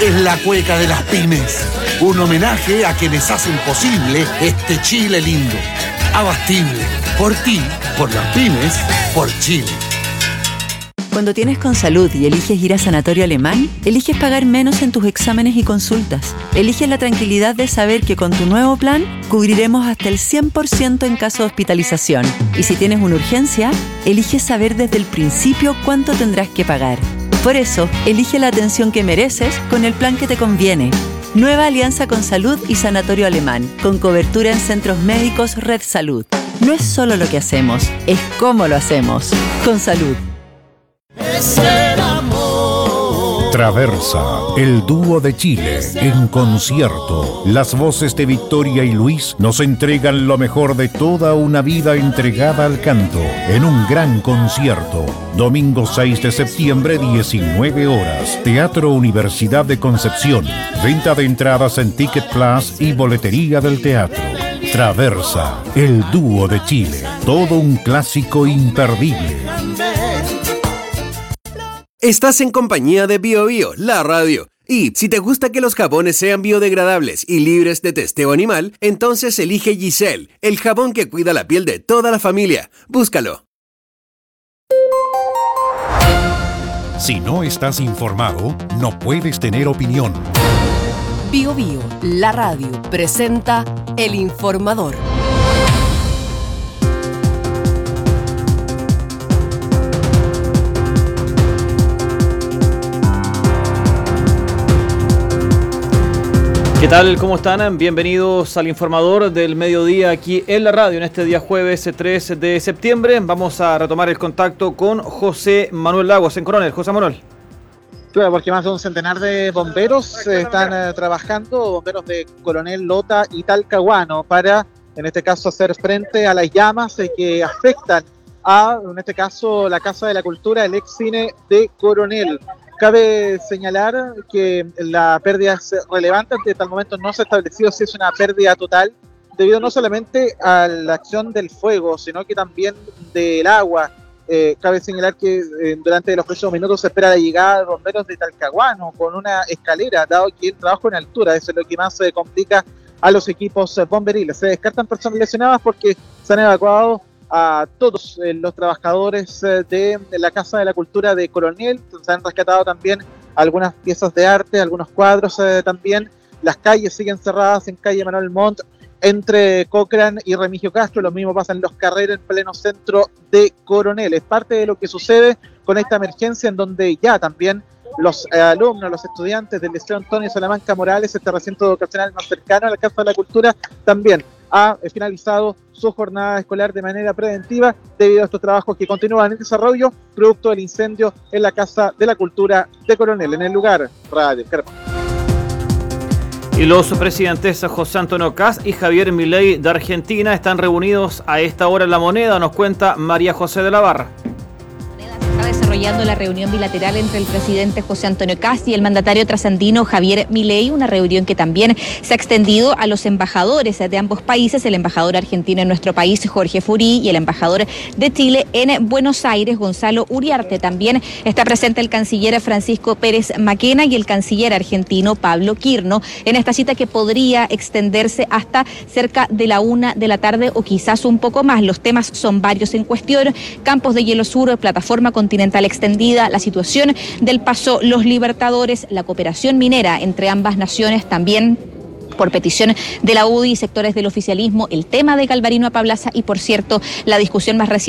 es la cueca de las pymes. Un homenaje a quienes hacen posible este Chile lindo. Abastible. Por ti, por las pymes, por Chile. Cuando tienes Consalud y eliges ir a Sanatorio Alemán, eliges pagar menos en tus exámenes y consultas. Eliges la tranquilidad de saber que con tu nuevo plan cubriremos hasta el 100% en caso de hospitalización. Y si tienes una urgencia, eliges saber desde el principio cuánto tendrás que pagar. Por eso, elige la atención que mereces con el plan que te conviene. Nueva alianza Consalud y Sanatorio Alemán, con cobertura en centros médicos Red Salud. No es solo lo que hacemos, es cómo lo hacemos. Consalud. Es el amor. Traversa, el dúo de Chile, en concierto. Las voces de Victoria y Luis nos entregan lo mejor de toda una vida entregada al canto, en un gran concierto. Domingo 6 de septiembre, 19 horas. Teatro Universidad de Concepción. Venta de entradas en Ticket Plus y boletería del teatro. Traversa, el dúo de Chile. Todo un clásico imperdible. Estás en compañía de BioBio, la radio. Y si te gusta que los jabones sean biodegradables y libres de testeo animal, entonces elige Giselle, el jabón que cuida la piel de toda la familia. Búscalo. Si no estás informado, no puedes tener opinión. BioBio, la radio, presenta El Informador. ¿Qué tal? ¿Cómo están? Bienvenidos al Informador del Mediodía aquí en la radio en este día jueves 3 de septiembre. Vamos a retomar el contacto con José Manuel Lagos en Coronel. José Manuel. Claro, porque más de un centenar de bomberos están trabajando, bomberos de Coronel, Lota y Talcahuano, para, en este caso, hacer frente a las llamas que afectan a, en este caso, la Casa de la Cultura, el ex cine de Coronel. Cabe señalar que la pérdida es relevante, hasta tal momento no se ha establecido si es una pérdida total, debido no solamente a la acción del fuego, sino que también del agua. Cabe señalar que durante los próximos minutos se espera la llegada de bomberos de Talcahuano con una escalera, dado que el trabajo en altura, eso es lo que más complica a los equipos bomberiles. Se descartan personas lesionadas porque se han evacuado a todos los trabajadores de la Casa de la Cultura de Coronel. Se han rescatado también algunas piezas de arte, algunos cuadros también. Las calles siguen cerradas en calle Manuel Montt, entre Cochrane y Remigio Castro. Lo mismo pasa en Los Carreros, en pleno centro de Coronel. Es parte de lo que sucede con esta emergencia, en donde ya también los alumnos, los estudiantes del Liceo Antonio Salamanca Morales, este recinto educacional más cercano a la Casa de la Cultura, también ha finalizado su jornada escolar de manera preventiva debido a estos trabajos que continúan en desarrollo, producto del incendio en la Casa de la Cultura de Coronel. En el lugar, Radio Carpa. Y los presidentes José Antonio Kast y Javier Milei de Argentina están reunidos a esta hora en La Moneda, nos cuenta María José de la Barra. Está desarrollando la reunión bilateral entre el presidente José Antonio Kast y el mandatario trasandino Javier Milei, una reunión que también se ha extendido a los embajadores de ambos países, el embajador argentino en nuestro país, Jorge Furí, y el embajador de Chile en Buenos Aires, Gonzalo Uriarte. También está presente el canciller Francisco Pérez Maquena y el canciller argentino Pablo Quirno, en esta cita que podría extenderse hasta cerca de la 1 de la tarde o quizás un poco más. Los temas son varios en cuestión: campos de hielo sur, plataforma continental extendida, la situación del Paso Los Libertadores, la cooperación minera entre ambas naciones, también por petición de la UDI y sectores del oficialismo, el tema de Galvarino Apablaza y, por cierto, la discusión más reciente